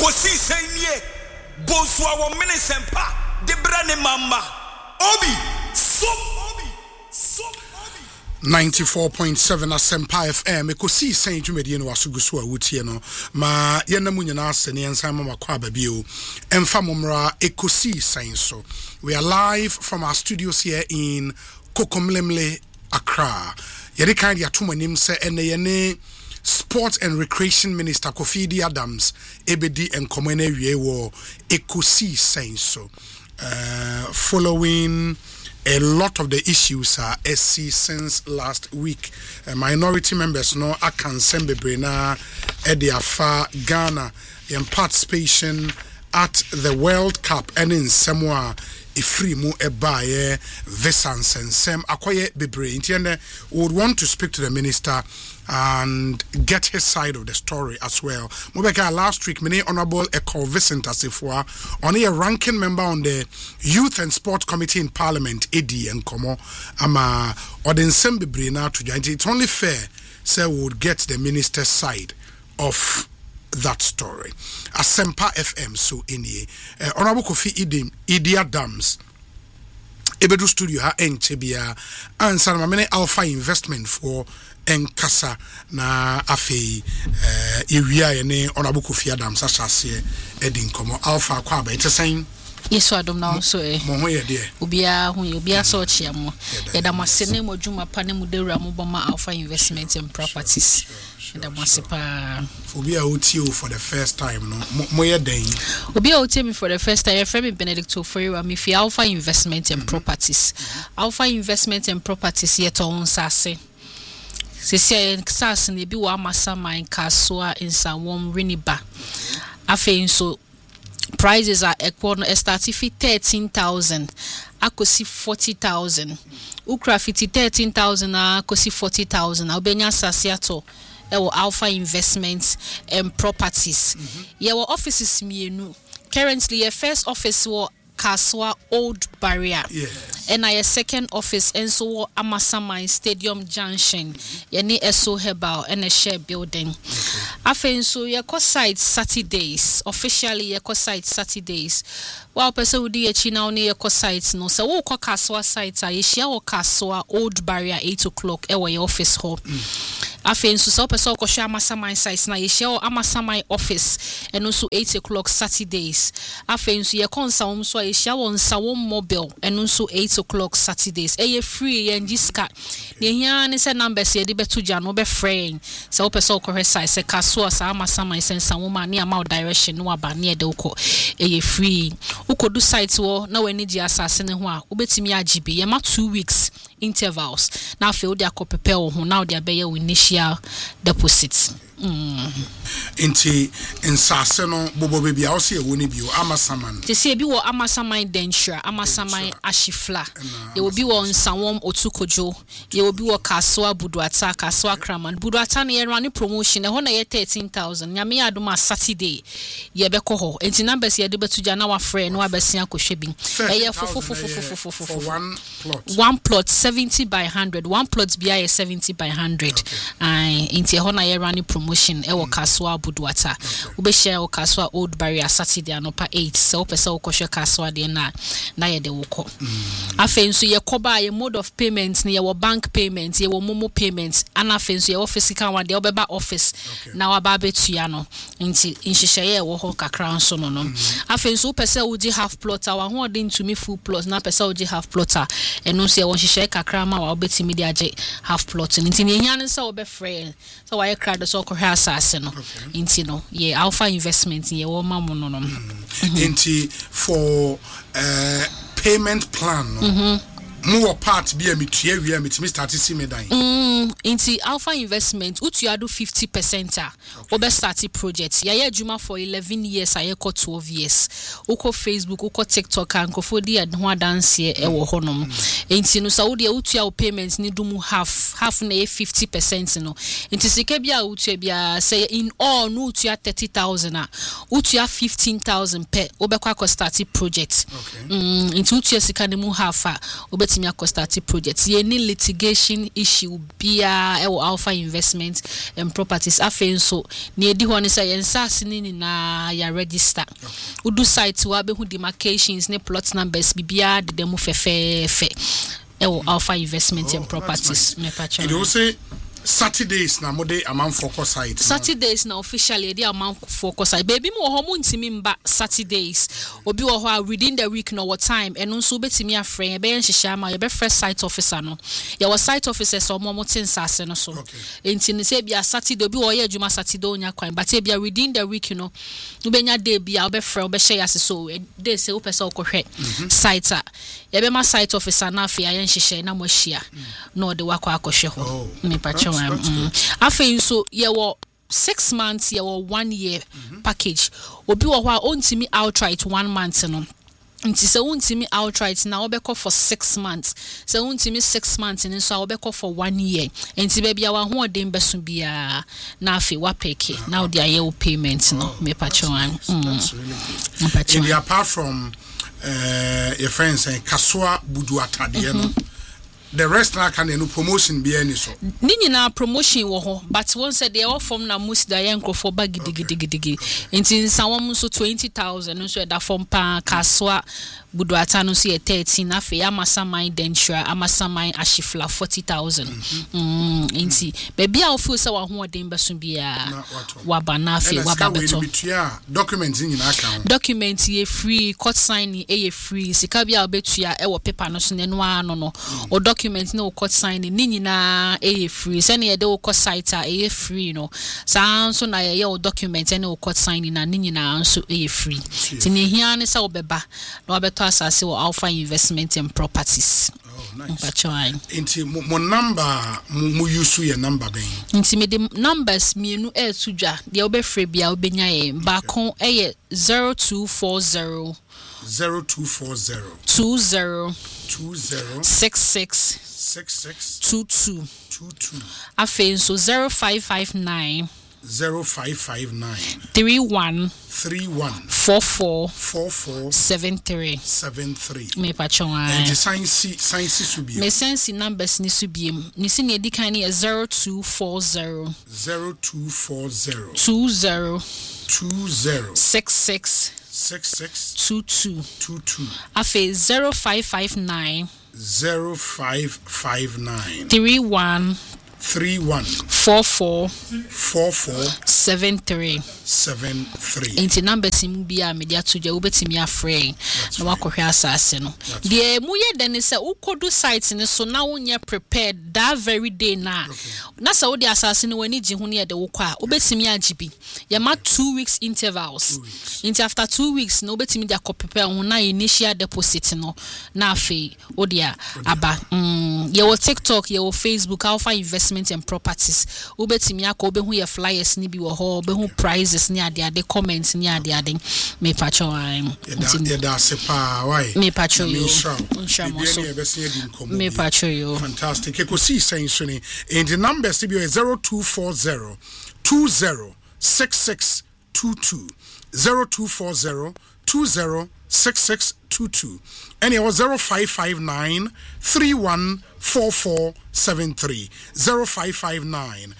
kosi senye bonswa wo minisempa de brane mama obi so 94.7 Asempa FM ekosi sen dwumedie no wasuguso a wutie no ma yenamu nyina asene ensan mama kwa babio emfa momra ekosi sen so. We are live from our studios here in Kokomlemle, Accra. Yedi kind ya tumanim se ene yene Sports and Recreation Minister Kofi Adams ebedi enkomene wie wo ekosi sen so. Following a lot of the issues are SC since last week. Minority members no akan sembe brena ediafa Ghana in participation at the World Cup and in Samoa ifri mu ebaye Vesans and Sem akoye bebre. Intiende would want to speak to the minister and get his side of the story as well. Mobeka last week, many Honorable Eko Vincent Asifua, only a ranking member on the Youth and Sport Committee in Parliament, AD and Komo, ama Odensembe Brina to join. It's only fair, say we would get the minister's side of that story. Asempa FM so in ye. Honorable Kofi Idi Adams. Ebedu studio ha enchebia answer many Alpha investment for enkasa na afei ewia ye ne Honorable Kofi Adams asase edin komo Alpha kwa ba etesen yeso adom na so mo ho ye de obia so chia mo yeda masene mo dwuma pa ne mu dewura mo boma Alpha Investment and Properties yeda masipa obia otio for the first time no mo ye den obia otio me for the first time friend Benedict Oforiwa me fi Alpha Investment and Properties Alpha Investment and Properties yeto onsase sese sas ne bi wa masaman kasoa insawom reniba afei so prices are equal starting fee 13,000 akosi 40,000 ukra fiti 13,000 akosi 40,000 obenya sasiato ewo Alpha Investments and Properties yewo offices mienu currently your first office wo Kaswa Old Barrier and our second office and so Amasaman Stadium Junction yeni eso herbal and a share building afen so your site Saturdays officially your site Saturdays while person would di now near your site no so wo Kaswa site a share or Kaswa Old Barrier 8 o'clock e your office hall afen so person ko share Amasaman site na share Amasaman office and also 8 o'clock Saturdays afen so your consa so Isha on Sawom Mobile and also 8 o'clock Saturdays. Eye free and jiska. Nehian is a number say the betu jano be fraying. So person correct size se kasua sa amasama is Sawoma near mouth direction no aba near the oko. Eye free. Uko do site wo na we need assassin ho a ubetimi agibi. Ye ma 2 weeks intervals. Now feel they prepare ho now they be your initial deposits. Inti insase no bobo baby a ose e woni bio amasaman te se bi wo amasaman densure amasaman ashifla ye will be wo nsawom otukojo ye will be wo kaswa buduata kaswa kraman buduata na ye run promotion e ho na ye 13,000 nyame adoma Saturday ye be ko ho enti numbers ye de betuja na wa frɛ no abesia kohwe bi e ye for one plot 70 by 100 one plot bia ye 70 by 100 ai enti ho na ye run promotion e wo Kaswa Budwata ube share o Kaswa Old Barrier Saturday anopa 8 so pesa ukoshe Kaswa de na ye de woko afen so ye koba ye mode of payment ne ye wo bank payment ye wo momo payment ana afen so ye physical one de obeba office na wa ba betua no nti nhihye ye wo ho kakra nso no afen so pesa uji half plotter wa ho de ntumi full plot na pesa uji half plotter eno so ye wo nhihye kakra ma wa obetimi de age half plot nti ne hia ne se obe frɛ so wa ye crowd so ko hwa asase no inti no ye Alpha Investment ye wo mamu no inti for payment plan no more part be a mitua wi a mitimi start see me dan inti Alpha Investment utu ado 50% obe start project ya adwuma for 11 years aye ko 12 years uko Facebook uko TikTok anko fodi ho adanse e wo honom inti no saudi utu ya payment ni dumu half na 50% no inti sika bia utu bia say in all no utu ya 30,000 utu ya 15,000 per obe kwa start project inti utu ya sika ni mu half obe obetimi akostati project ye ni litigation issue bia e wo Alpha Investment and Properties afen so ne edi ho ne say yensase ni na ya register udu site wa be hu demarcations ne plot numbers bibia de dem fefefe e wo Alpha Investment and Properties me pa cha. It also Saturdays na mode amount focus site. Saturdays na officially the amount focus site. Baby mo ho mo ntimi mba Saturdays. Obi wo ho within the week no what time eno nso betimi afren e be nhihia ma ye be fresh site officer no. Ye was site officers o mo tin sase no so. Enti ne se bia Saturday obi wo ye adwuma Saturday onya kwan but e bia within the week no. No benya day bia obe frɛ obe share ase so day se opese okohwe site a ye be ma site officer na afia ye nhihia na mo hia no de wakɔ akɔhwe ho. Me pa afei so ye wo 6 months ye wo 1 year package obi wo ho a ontimi outright 1 month no nti se ontimi outright na obekɔ for 6 months se ontimi 6 months ni so obekɔ for 1 year nti ba bia wa ho odem beso bia na afei wa peke na odi aye wo payment no me pachoan and apart from your friends saying Kaswa Budu Atade no the rest na can no promotion be any so ni nyina promotion wo ho but one said they all form na mus da yanko for bag gidigigi nti nsanwom so 20,000 nso da form pa Kaswa Budu Atano so 13 afi amasa mine denture amasa mine ashifla 40,000 nti baby a ofio se wa ho odem beso bia wa bana afi wa babeto documents nyina kan document ye free court signing e ye free sika bia obetua e wo paper no so nenu ano no o document no court signing ni nyina e ye free se na ye de wo court site a e ye free no sa so na ye o document and wo court signing na ni nyina so e ye free tini hia ne se obeba na obeto asase wo Alpha Investment and Properties. Oh, nice. Inti mo number mo use your number ben. Inti me the numbers mienu e sudwa de obefre bia obenya ye ba kon e 0240 20 66 22 afen so 0559 31 44 73 me pachon and the science subi me sense numbers ni subiem ni si ne dikan ni 0240 20 66 22 afe 0559 31 44 73 inti number sim bia media to je obetimi afre na wakohwe asase no de muye den se ukodu site ne so na wonye prepared that very day na sa wo de asase ne wani ji hu ne de wokɔ a obetimi agibi ye ma 2 weeks intervals inti after 2 weeks no obetimi de prepare hu na initial deposit no na afi odia aba ye wo TikTok ye wo Facebook Alpha Investment and Properties obetimi akɔ obehu ye flyers ni bi wo ho obehu prizes ni ade comments ni ade me pacho da sepa why me pacho yo me pacho yo fantastic e ko see saying so ni and the number still be 0240 20 66 22 0240 20 6622 and it was 0559 314473 0559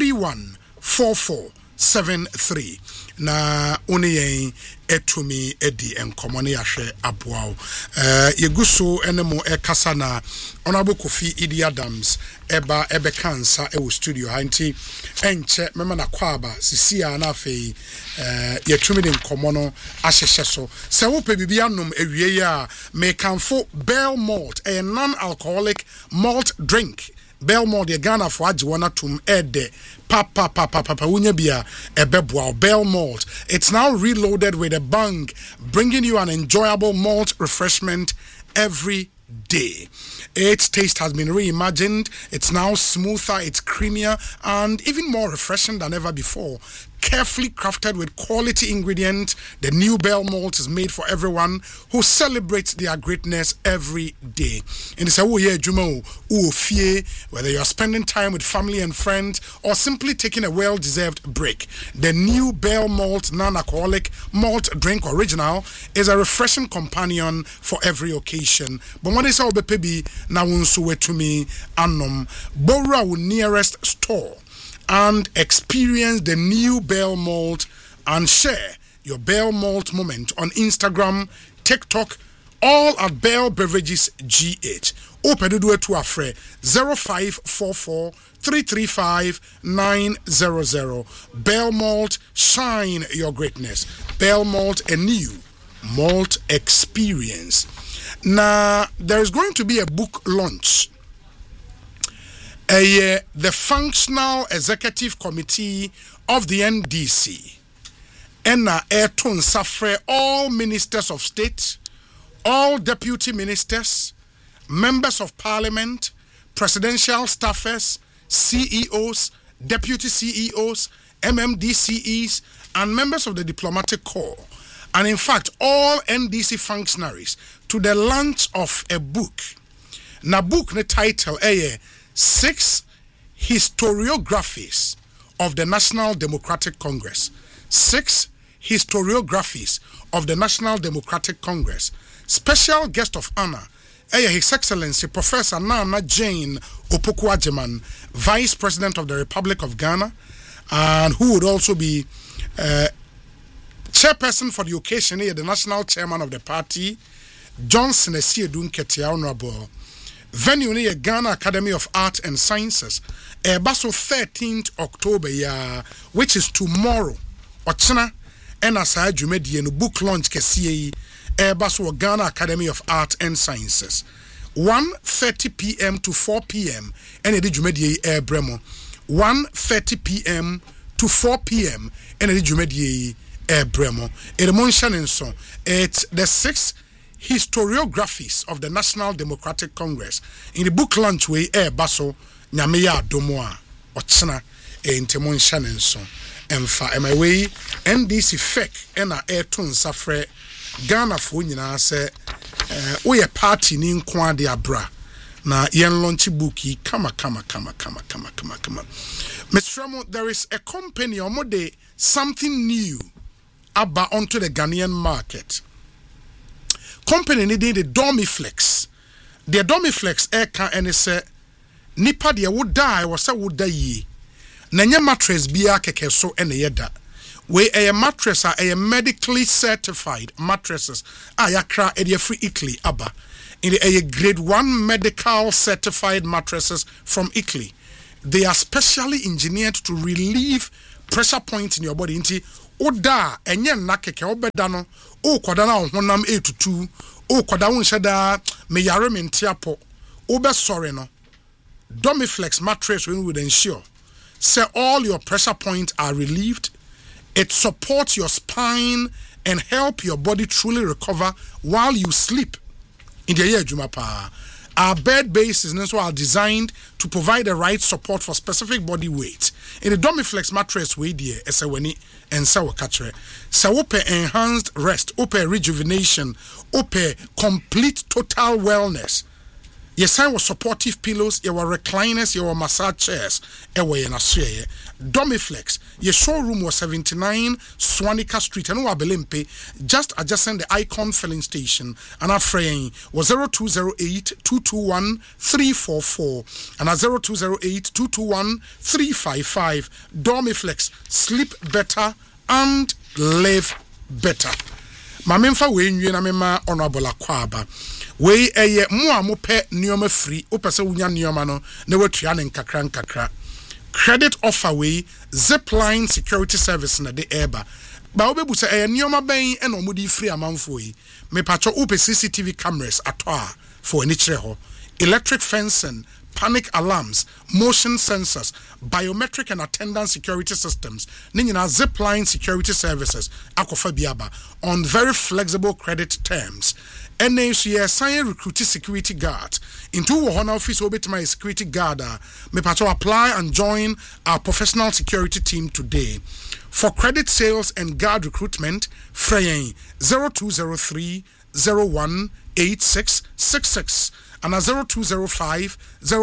314473 na oni etumi edi enkomo ne yahwe aboa yeguso enemo ekasa na Honorable Kofi Idi Adams ebe kansa e wo studio hanti enche mema na kwaba sisia na afei yetumi de enkomo no ahyehye so se wo pe bibia nom ewie ya me kanfo Bell Malt a non-alcoholic malt drink Belmont de Ghana for Adjiwana tum ede papa wunya bia ebeboa Belmont. It's now reloaded with a bang, bringing you an enjoyable malt refreshment every day. Its taste has been reimagined. It's now smoother, it's creamier, and even more refreshing than ever before. carefully crafted with quality ingredients. The new Bell Malt is made for everyone who celebrates their greatness every day. And it's a whether you're spending time with family and friends or simply taking a well-deserved break. The new Bell Malt non-alcoholic malt drink original is a refreshing companion for every occasion. But when they say obepebi na wunsuwe to me anom borrow our nearest store and experience the new Bell Malt and share your Bell Malt moment on Instagram, TikTok, all at Bell Beverages GH. Opedudu to afre 0544 335 900. Bell Malt, shine your greatness. Bell Malt, a new malt experience. Now, there is going to be a book launch. The Functional Executive Committee of the NDC and safre all ministers of state, all deputy ministers, members of parliament, presidential staffers, CEOs, deputy CEOs, MMDCEs, and members of the diplomatic corps, and in fact all NDC functionaries to the launch of a book. Na book ne title 6 historiographies of the National Democratic Congress. 6 historiographies of the National Democratic Congress. Special guest of honor, His Excellency Professor Nana Jane Opoku-Agyeman, Vice President of the Republic of Ghana, and who would also be chairperson for the occasion, the national chairman of the party, Johnson Esiedun Ketia Honorable. Venue near Ghana Academy of Art and Sciences, Baso 13th October, which is tomorrow. Ochina, and aside Jumedi no book launch Kesiye, Baso Ghana Academy of Art and Sciences. 1:30 p.m. to 4 p.m. and Edi Jumedi Bremo. 1:30 p.m. to 4 p.m. and Edi Jumedi Bremo. It's the 6th historiographies of the National Democratic Congress. In the book launch way baso nyameya domoa ochina entemon shanenso emfa emaway NDC fake ena to nsafre Ghana fo nyina se we party ni nko ade abra na yen launch book yi kama. Mr. Ramo, there is a company omode something new about onto the Ghanaian market. Company needing the Domiflex. The Domiflex air and say nipa de would die was a would die. Nanya mattress bia keke so ene yeda. We a mattress are a medically certified mattresses. Ayakra e free Italy aba. In a grade 1 medical certified mattresses from Italy. They are specially engineered to relieve pressure points in your body. Inti oda enye nakeke obedano o kwadana honam 822 o kwada wonsheda me yare me ntiapo obe sorry no Domiflex mattress will ensure say all your pressure points are relieved. It supports your spine and help your body truly recover while you sleep. In the year Jumapa, our bed bases are designed to provide the right support for specific body weight. In the Domiflex mattress we dear eseweni and sawo katre. Sawope enhanced rest, ope rejuvenation, ope complete total wellness. Yes, I was supportive pillows, your recliners, your massage chairs, ewe na sweye. Domiflex, your showroom was 79 Swanika Street, and Wabelimpe, just adjacent the Icon filling station. And our frame was 0208-221-344 and 0208-221-355. Domiflex, sleep better and live better. Mamemfa we nwie na mema Honorable Akwaba. We mo amope nioma free opese wunya nioma no na watua ne nkakra credit offer we Zipline security service na de eba ba obebu se nioma ben e no mudi free amanfo yi me pacho ope CCTV cameras atoa for any ho electric fencing, panic alarms, motion sensors, biometric and attendance security systems. Ninyina Zipline security services akofa biaba on very flexible credit terms. ɛnɛ so yɛ sign recruit security guard into Wahona office obet my security guard me pato apply and join our professional security team today. For credit sales and guard recruitment, Freyen 0203 018666 and 0205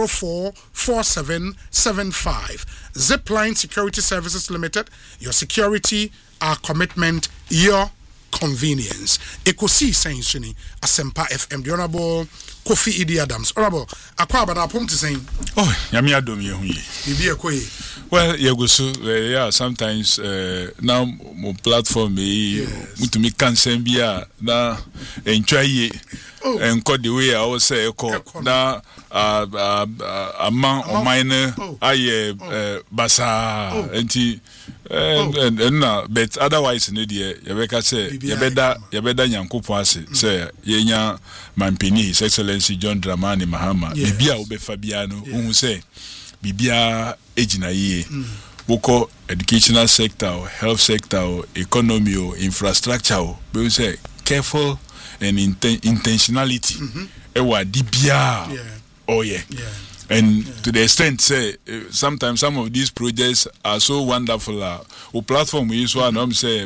044775. Zipline Security Services Limited, your security, our commitment, your convenience. Ekosi Saint-Sini, Asempa FM, the Honorable Kofi Idi Adams. Honorable, akwa bana pom to saying. Oh, yami adom ye huye. Bibi ekoye. Well, yegusu, yeah, sometimes now mo platform me mutumi kansen bia na enjoy ye. Enko the way I was say eko na among minor aye basa enti and but otherwise no dear yebeka say yebeda nyankopon ase say yenya mampini His Excellency John Dramani Mahama bibia obefa bia no hu say bibia ejina ye woko educational sector, health sector, economy, infrastructure, we say careful and intentionality. Ewa dibia. Oh yeah. And to the extent say sometimes some of these projects are so wonderful. O platform we use one say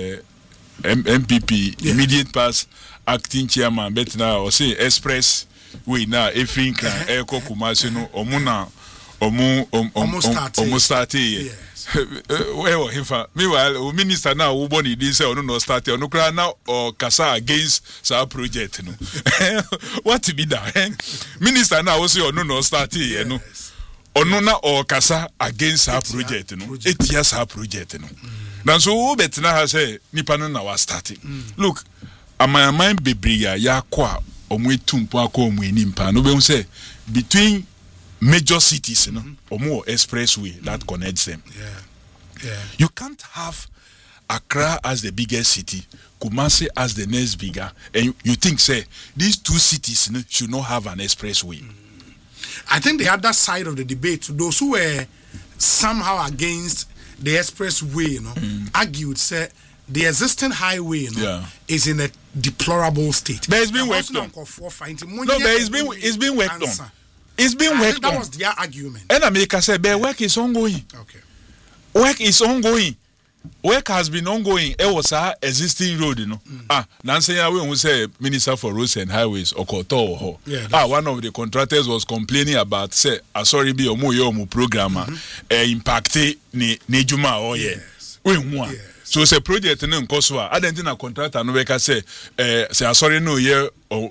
MPP immediate past acting chairman but now or say express we now everything can echo Kumasi no omuna almost started. Well, meanwhile, minister now who born this or no start no cry now or kasa against our project. No, what to be done? Minister now also no start you know, or no na or kasa against our project. No, 8 years our project. No, now so better now say nipano na was starting. Look, my mind be bigger ya kwa omwe tumpo ako omwe nimpa. No be say between major cities, you know, or more expressway that connects them. You can't have Accra as the biggest city, Kumasi as the next bigger, and you think, say, these two cities, you know, should not have an expressway. I think the other side of the debate, those who were somehow against the expressway, you know, argued, say, the existing highway, you know, is in a deplorable state. But it's been worked on. No, but it's been worked on. It's been worked on. That was their argument. And America said, but work is ongoing. Okay. Work is ongoing. Work has been ongoing. It was our existing road, you know. Nancy, we will say Minister for Roads and Highways, Okoto. One of the contractors was complaining about, say, sorry, be omo programmer, impacted Nejuma, oh yeah. So it's a project in Nkoswa. I didn't know contractor no weka say sorry no year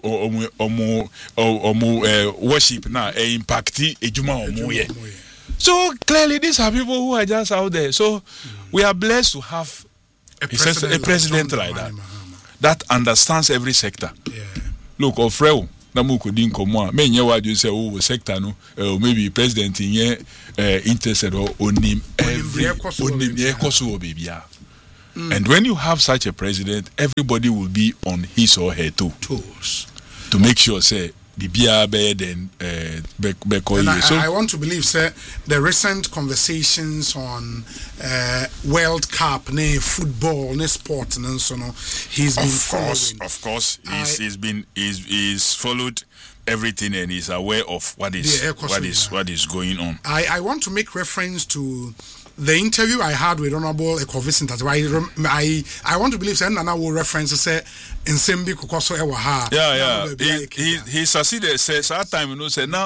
worship na impacti ejuma omo ye. So clearly these are people who are just out there. So we are blessed to have a president like that that understands every sector. Look, Ofreo namuko din komo me nye wa you say oh sector no maybe president in interested or onim every onim ye koso bibia. And when you have such a president, everybody will be on his or her toes to make sure, say, the BRB then I want to believe, sir, the recent conversations on World Cup, football, sport, and so on. He's been following. Of course, he's followed everything and is aware of what is going on. I want to make reference to the interview I had with Honorable Eko Vincent. I want to believe that Nana will reference say in Sembi Kukoso Ewaha. He succeeded. Says that time you know say now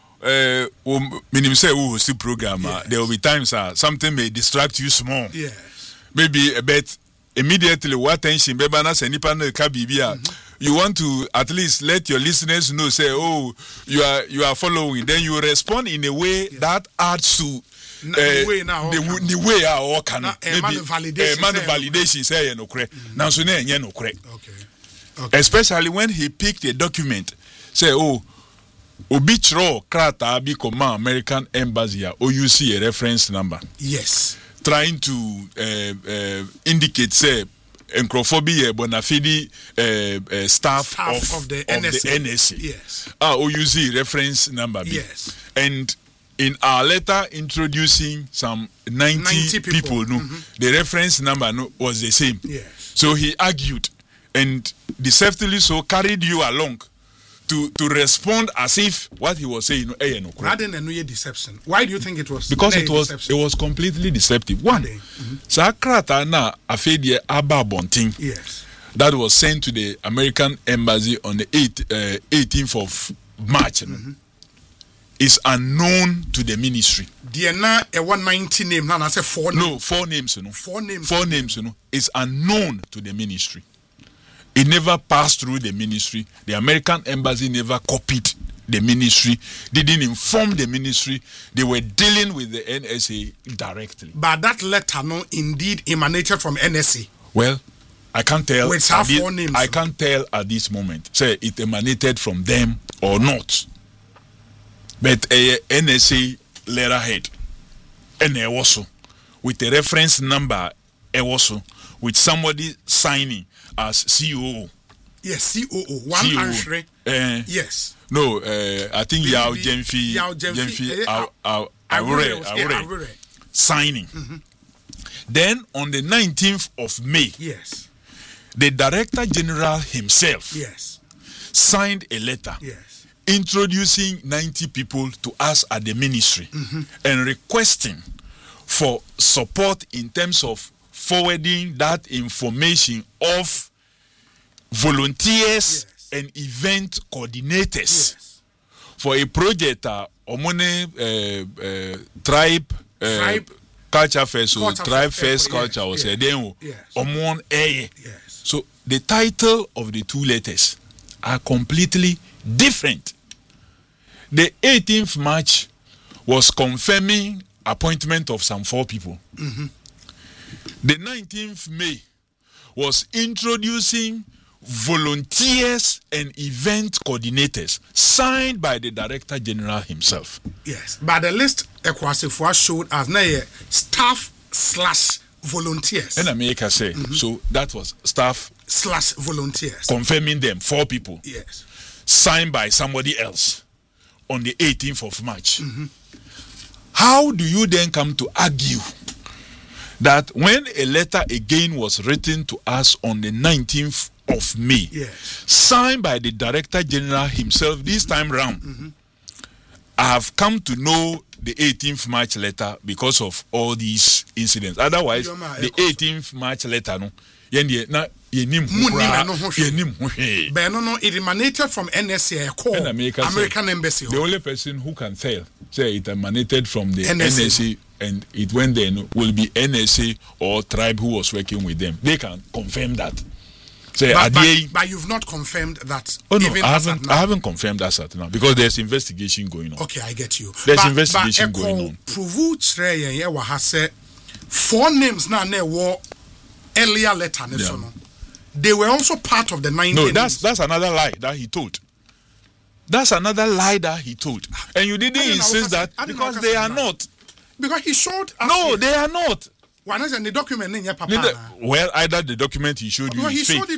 say we will see program. There will be times something may distract you small. Yes. Maybe a bit immediately what attention bebana se nipa no ka bibia. You want to at least let your listeners know say you are following, then you respond in a way that adds to the way our can maybe validation say no correct now so no correct. Especially when he picked a document say obichro krata bi koma American embassy or you see a reference number, yes, trying to indicate say encrophobia bonafide staff of the NSA. Yes. OUC reference number B. Yes. And in our letter introducing some 90 people, the reference number was the same. Yes. So he argued and deceptively so carried you along to respond as if what he was saying rather than a deception. Why do you think it was? Because it was completely deceptive. One, Sakrata na afedie aba bonting. Yes. That was sent to the American embassy on the 18th of March. Is unknown to the ministry. Diana a 190 name. Now I say 4 names. No, 4 names. You know. 4 names. 4 names. You know. Is unknown to the ministry. It never passed through the ministry. The American embassy never copied the ministry. Didn't inform the ministry. They were dealing with the NSA directly. But that letter, no, indeed emanated from NSA. Well, I can't tell. With 4 names. I can't tell at this moment. Say it emanated from them or not. But a NSA letterhead, and also with a reference number, also with somebody signing as COO. Yes, COO. One entry. Yes. No, I think Yao Jemfi Awure signing. Then on the 19th of May, yes, the Director General himself, yes, signed a letter, yes, introducing 90 people to us at the ministry and requesting for support in terms of forwarding that information of volunteers and event coordinators for a project tribe culture fest, so tribe fest culture was then so the title of the 2 letters are completely different. The 18th March was confirming appointment of some 4 people. The 19th May was introducing volunteers and event coordinators signed by the Director General himself. Yes, but the list Ekwasifua showed as staff/volunteers. And America say so that was staff/volunteers. Confirming them 4 people. Yes. Signed by somebody else on the 18th of March. How do you then come to argue that when a letter again was written to us on the 19th of May, signed by the Director General himself this time round, I have come to know the 18th March letter because of all these incidents. Otherwise, the 18th March letter, no, it emanated from NSA, American Embassy. The only person who can tell, say it emanated from the NSA and it went then will be NSA or tribe who was working with them. They can confirm that. Say, but you've not confirmed that. Oh no, I haven't confirmed that at now because there's investigation going on. Okay, I get you. There's investigation going on. Prove 4 names now war earlier letter. They were also part of the 19. No, that's another lie that he told. That's another lie that he told. And you didn't insist that because they are not. Because he showed us. No, they are not. Well, either the document he showed you is fake.